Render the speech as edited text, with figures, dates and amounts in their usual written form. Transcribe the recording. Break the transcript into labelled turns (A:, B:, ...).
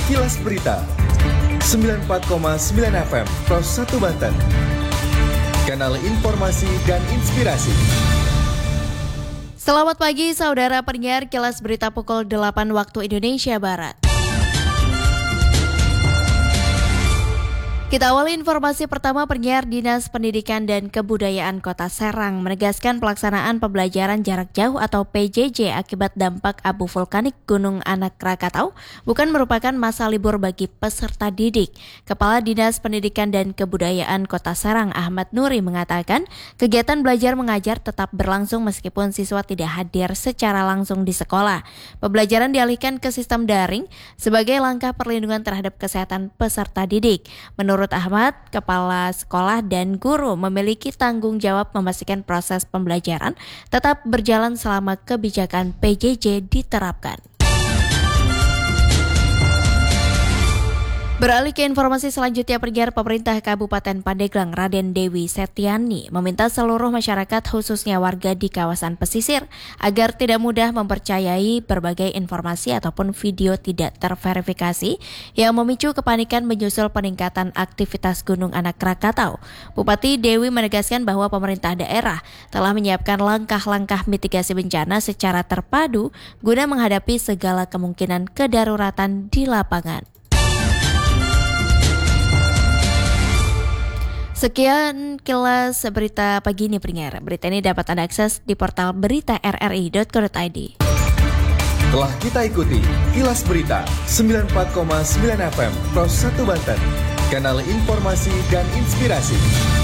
A: Kilas Berita 94,9 FM Pros 1 Banten. Kanal informasi dan inspirasi.
B: Selamat pagi saudara pendengar Kilas Berita pukul 8 waktu Indonesia Barat. Kita awali informasi pertama. Penyiar Dinas Pendidikan dan Kebudayaan Kota Serang menegaskan pelaksanaan pembelajaran jarak jauh atau PJJ akibat dampak abu vulkanik Gunung Anak Krakatau bukan merupakan masa libur bagi peserta didik. Kepala Dinas Pendidikan dan Kebudayaan Kota Serang Ahmad Nuri mengatakan kegiatan belajar mengajar tetap berlangsung meskipun siswa tidak hadir secara langsung di sekolah. Pembelajaran dialihkan ke sistem daring sebagai langkah perlindungan terhadap kesehatan peserta didik. Menurut Ahmad, kepala sekolah dan guru memiliki tanggung jawab memastikan proses pembelajaran tetap berjalan selama kebijakan PJJ diterapkan. Beralih ke informasi selanjutnya, pemerintah Kabupaten Pandeglang Raden Dewi Setiani meminta seluruh masyarakat khususnya warga di kawasan pesisir agar tidak mudah mempercayai berbagai informasi ataupun video tidak terverifikasi yang memicu kepanikan menyusul peningkatan aktivitas Gunung Anak Krakatau. Bupati Dewi menegaskan bahwa pemerintah daerah telah menyiapkan langkah-langkah mitigasi bencana secara terpadu guna menghadapi segala kemungkinan kedaruratan di lapangan. Sekian Kilas Berita pagi ini pendengar. Berita ini dapat Anda akses di portal berita rri.co.id.
A: Telah kita ikuti Kilas Berita 94,9 FM Pros 1 Banten. Kanal informasi dan inspirasi.